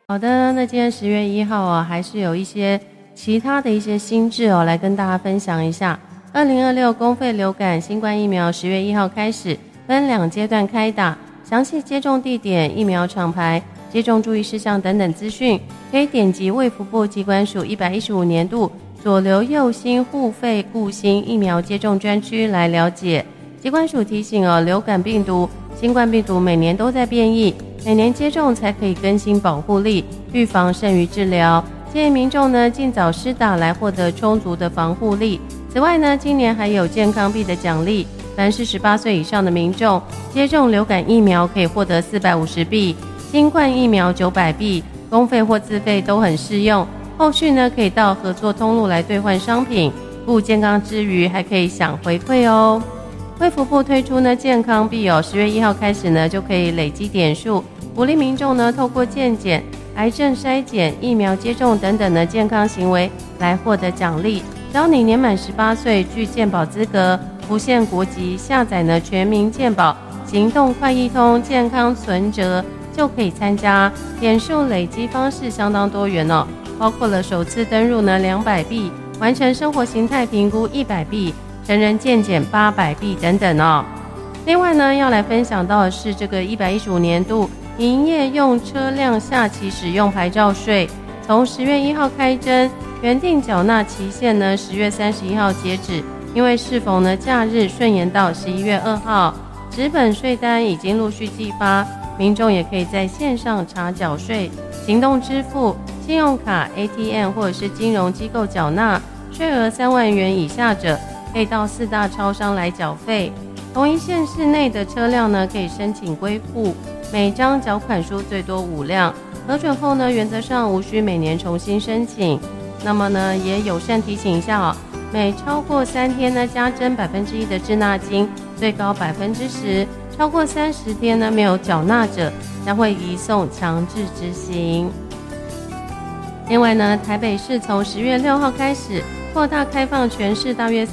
好的，那今天10月1号啊，还是有一些其他的一些新制哦，来跟大家分享一下。2026公费流感新冠疫苗10月1号开始，分2阶段开打，详细接种地点、疫苗厂牌、接种注意事项等等资讯，可以点击卫福部疾管署115年度左流右心护肺顾心疫苗接种专区来了解。疾管署提醒哦，流感病毒、新冠病毒每年都在变异，每年接种才可以更新保护力，预防胜于治疗。建议民众呢尽早施打来获得充足的防护力。此外呢，今年还有健康币的奖励，凡是18岁以上的民众接种流感疫苗可以获得450币，新冠疫苗900币，公费或自费都很适用。后续呢可以到合作通路来兑换商品，顾健康之余还可以享回馈哦。卫福部推出呢健康币哦，10月1号开始呢就可以累积点数，鼓励民众呢透过健检、癌症筛检、疫苗接种等等的健康行为来获得奖励。只要你年满18岁，具健保资格，不限国籍，下载呢全民健保行动快易通健康存折就可以参加。点数累积方式相当多元哦，包括了首次登入呢200币，完成生活形态评估100币。成人健检800币等等哦。另外呢，要来分享到的是这个115年度营业用车辆下期使用牌照税，从10月1号开征，原定缴纳期限呢10月31号截止，因为适逢呢假日顺延到11月2号，纸本税单已经陆续寄发，民众也可以在线上查缴税，行动支付、信用卡、ATM 或者是金融机构缴纳，税额3万元以下者可以到4大超商来缴费。同一县市内的车辆呢，可以申请归户，每张缴款书最多5辆，核准后呢，原则上无需每年重新申请。那么呢，也友善提醒一下哦，每超过3天呢，加征1%的滞纳金，最高10%，超过30天呢没有缴纳者，将会移送强制执行。另外呢，台北市从10月6号开始扩大开放全市大约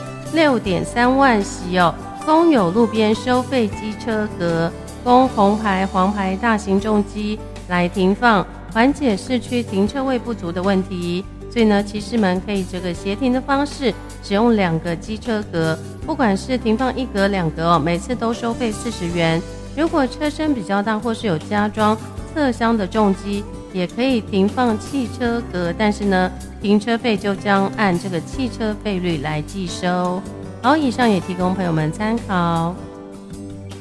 6.3万席哦，公有路边收费机车格，供红牌、黄牌大型重机来停放，缓解市区停车位不足的问题。所以呢，骑士们可以这个协停的方式，使用2个机车格，不管是停放1格、2格哦，每次都收费40元。如果车身比较大或是有加装侧箱的重机，也可以停放汽车格，但是呢，停车费就将按这个汽车费率来计收。好，以上也提供朋友们参考。